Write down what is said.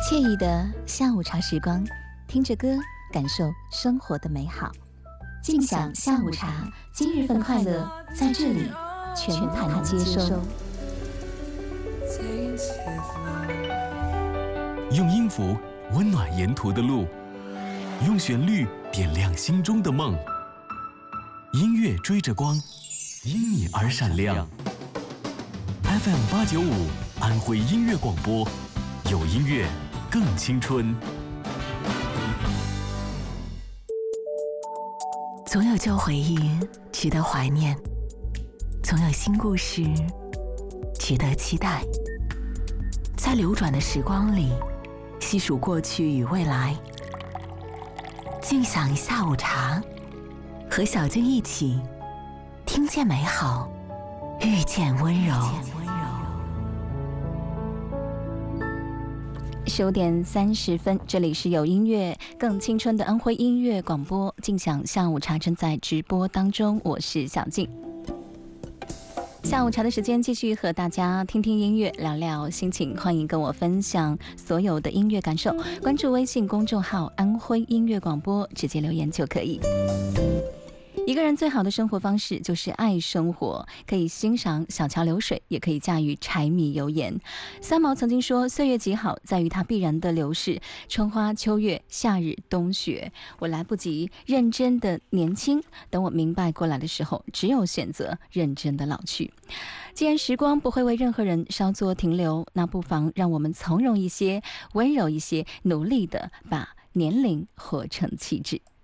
惬意的下午茶时光，听着歌，感受生活的美好。静享下午茶，今日份快乐在这里全盘接收。 用音符温暖沿途的路，用旋律点亮心中的梦。音乐追着光，因你而闪亮。FM895安徽音乐广播，有音乐更青春。 总有旧回忆值得怀念，总有新故事值得期待。在流转的时光里，细数过去与未来，静享下午茶，和小静一起听见美好，遇见温柔。 15点30分，这里是有音乐更青春的安徽音乐广播，静享下午茶正在直播当中，我是小静。下午茶的时间，继续和大家听听音乐，聊聊心情，欢迎跟我分享所有的音乐感受。关注微信公众号安徽音乐广播，直接留言就可以。一个人最好的生活方式就是爱生活，可以欣赏小桥流水，也可以驾驭柴米油盐。三毛曾经说，岁月极好在于它必然的流逝，春花秋月，夏日冬雪。我来不及认真的年轻，等我明白过来的时候，只有选择认真的老去。既然时光不会为任何人稍作停留，那不妨让我们从容一些，温柔一些，努力的把年龄活成气质。